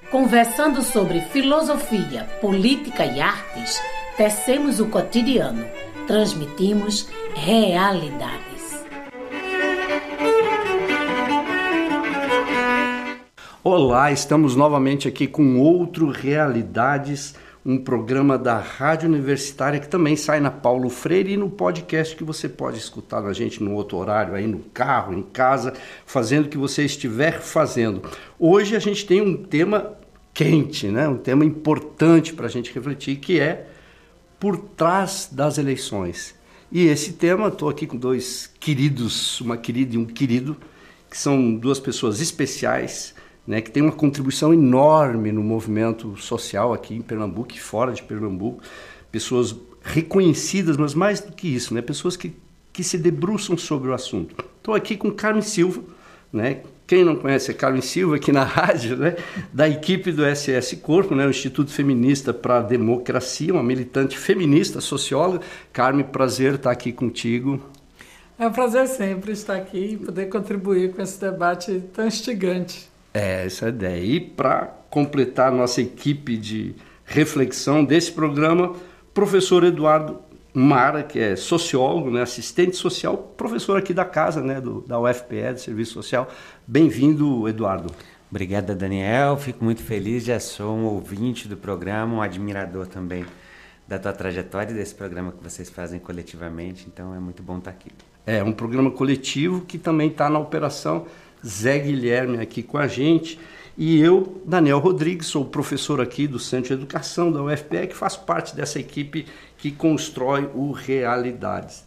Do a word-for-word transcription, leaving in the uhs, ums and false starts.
Conversando sobre filosofia, política e artes, tecemos o cotidiano, transmitimos realidades. Olá, estamos novamente aqui com outro Realidades, um programa da Rádio Universitária que também sai na Paulo Freire e no podcast que você pode escutar a gente no outro horário, aí no carro, em casa, fazendo o que você estiver fazendo. Hoje a gente tem um tema quente, né? Um tema importante para a gente refletir, que é por trás das eleições. E esse tema, estou aqui com dois queridos, uma querida e um querido, que são duas pessoas especiais, né, que têm uma contribuição enorme no movimento social aqui em Pernambuco e fora de Pernambuco, pessoas reconhecidas, mas mais do que isso, né, pessoas que, que se debruçam sobre o assunto. Estou aqui com Carmen Silva, né, quem não conhece é Carmen Silva aqui na rádio, né, da equipe do S S Corpo, né, o Instituto Feminista para a Democracia, uma militante feminista, socióloga. Carmen, prazer estar aqui contigo. É um prazer sempre estar aqui e poder contribuir com esse debate tão instigante. É, essa é a ideia. E para completar a nossa equipe de reflexão desse programa, professor Eduardo Mara, que é sociólogo, né, assistente social, professor aqui da casa, né, do, da U F P E, do Serviço Social. Bem-vindo, Eduardo. Obrigado, Daniel. Fico muito feliz, já sou um ouvinte do programa, um admirador também da tua trajetória e desse programa que vocês fazem coletivamente, então é muito bom estar aqui. É um programa coletivo que também está na operação Zé Guilherme aqui com a gente, e eu, Daniel Rodrigues, sou professor aqui do Centro de Educação da U F P E, que faz parte dessa equipe que constrói o Realidades.